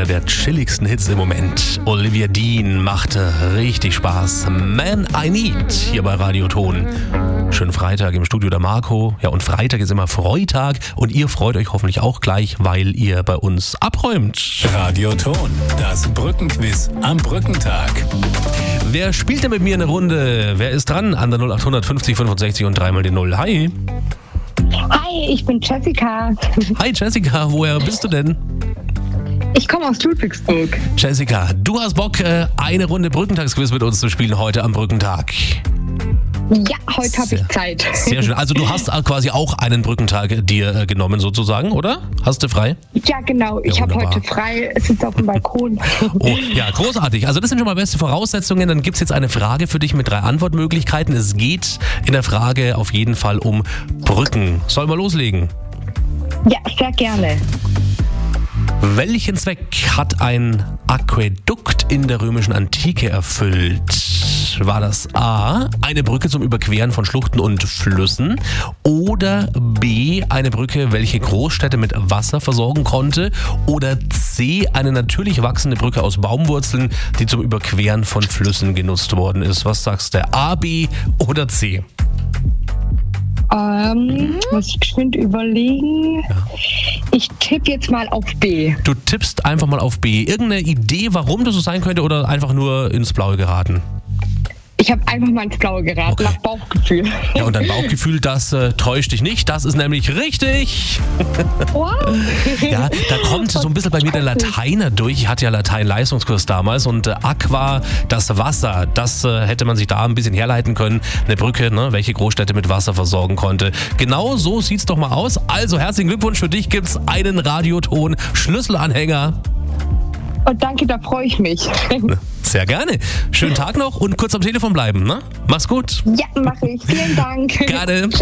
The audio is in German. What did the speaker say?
einer der chilligsten Hits im Moment. Olivia Dean machte richtig Spaß. Man I Need hier bei Radioton. Schönen Freitag im Studio der Marco. Ja, und Freitag ist immer Freitag und ihr freut euch hoffentlich auch gleich, weil ihr bei uns abräumt. Radioton, das Brückenquiz am Brückentag. Wer spielt denn mit mir eine Runde? Wer ist dran? An der 0800 50 65 und dreimal die 0. Hi. Hi, ich bin Jessica. Hi Jessica, woher bist du denn? Ich komme aus Ludwigsburg. Jessica, du hast Bock, eine Runde Brückentagsquiz mit uns zu spielen heute am Brückentag. Ja, heute habe ich Zeit. Sehr schön. Also du hast quasi auch einen Brückentag dir genommen sozusagen, oder? Hast du frei? Ja, genau. Ich habe heute frei. Es ist auf dem Balkon. Oh, ja, großartig. Also das sind schon mal beste Voraussetzungen. Dann gibt es jetzt eine Frage für dich mit 3 Antwortmöglichkeiten. Es geht in der Frage auf jeden Fall um Brücken. Sollen wir loslegen? Ja, sehr gerne. Welchen Zweck hat ein Aquädukt in der römischen Antike erfüllt? War das A, eine Brücke zum Überqueren von Schluchten und Flüssen, oder B, eine Brücke, welche Großstädte mit Wasser versorgen konnte, oder C, eine natürlich wachsende Brücke aus Baumwurzeln, die zum Überqueren von Flüssen genutzt worden ist? Was sagst du, A, B oder C? Muss ich geschwind überlegen. Ja. Ich tippe jetzt mal auf B. Du tippst einfach mal auf B. Irgendeine Idee, warum das so sein könnte, oder einfach nur ins Blaue geraten? Ich habe einfach mal ins Blaue geraten, okay. Nach Bauchgefühl. Ja, und dein Bauchgefühl, das täuscht dich nicht. Das ist nämlich richtig. Wow. Ja, da kommt so ein bisschen bei mir der Lateiner durch. Ich hatte ja Latein-Leistungskurs damals und Aqua, das Wasser, das hätte man sich da ein bisschen herleiten können. Eine Brücke, ne, welche Großstädte mit Wasser versorgen konnte. Genau so sieht's doch mal aus. Also herzlichen Glückwunsch, für dich gibt's einen Radioton-Schlüsselanhänger. Und danke, da freue ich mich. Sehr gerne. Schönen Tag noch und kurz am Telefon bleiben, ne? Mach's gut. Ja, mache ich. Vielen Dank. Gerne.